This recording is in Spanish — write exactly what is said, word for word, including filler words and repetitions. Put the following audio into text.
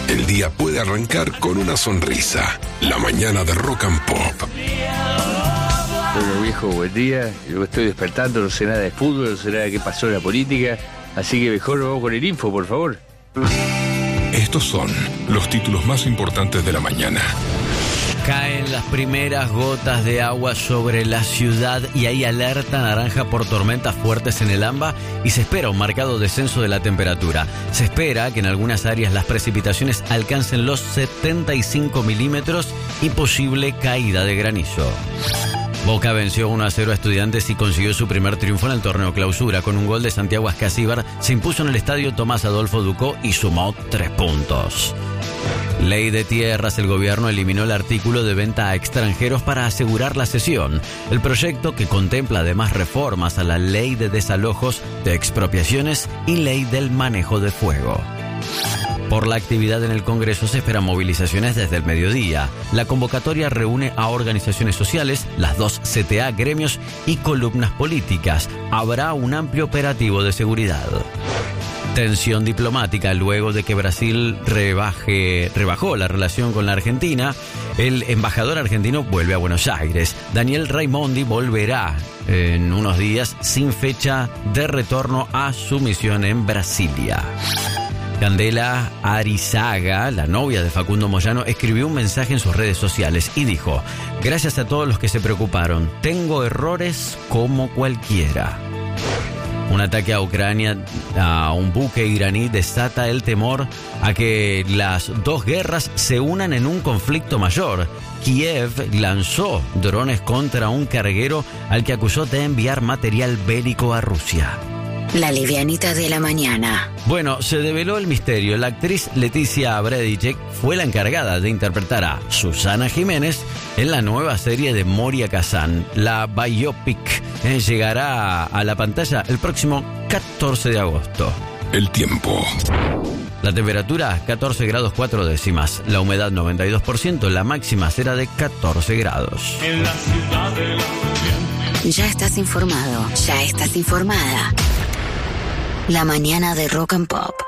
El día puede arrancar con una sonrisa. La mañana de Rock and Pop. Bueno, viejo, buen día. Yo estoy despertando, no sé nada de fútbol, no sé nada de qué pasó en la política. Así que mejor vamos con el info, por favor. Estos son los títulos más importantes de la mañana. Caen las primeras gotas de agua sobre la ciudad y hay alerta naranja por tormentas fuertes en el AMBA y se espera un marcado descenso de la temperatura. Se espera que en algunas áreas las precipitaciones alcancen los setenta y cinco milímetros y posible caída de granizo. Boca venció uno a cero a Estudiantes y consiguió su primer triunfo en el torneo clausura. Con un gol de Santiago Ascasíbar se impuso en el estadio Tomás Adolfo Ducó y sumó tres puntos. Ley de tierras. El gobierno eliminó el artículo de venta a extranjeros para asegurar la cesión. El proyecto, que contempla además reformas a la ley de desalojos, de expropiaciones y ley del manejo de fuego. Por la actividad en el Congreso se esperan movilizaciones desde el mediodía. La convocatoria reúne a organizaciones sociales, las dos C T A, gremios y columnas políticas. Habrá un amplio operativo de seguridad. Tensión diplomática luego de que Brasil rebaje, rebajó la relación con la Argentina. El embajador argentino vuelve a Buenos Aires. Daniel Raimondi volverá en unos días sin fecha de retorno a su misión en Brasilia. Candela Arizaga, la novia de Facundo Moyano, escribió un mensaje en sus redes sociales y dijo: gracias a todos los que se preocuparon, tengo errores como cualquiera. Un ataque a Ucrania, a un buque iraní, desata el temor a que las dos guerras se unan en un conflicto mayor. Kiev lanzó drones contra un carguero al que acusó de enviar material bélico a Rusia. La livianita de la mañana. Bueno, se develó el misterio. La actriz Leticia Bredicek fue la encargada de interpretar a Susana Jiménez en la nueva serie de Moria Kazan. La biopic eh, llegará a la pantalla el próximo catorce de agosto. El tiempo. La temperatura, catorce grados cuatro décimas. La humedad, noventa y dos por ciento. La máxima será de catorce grados. En la ciudad de la... Ya estás informado. Ya estás informada. La mañana de Rock and Pop.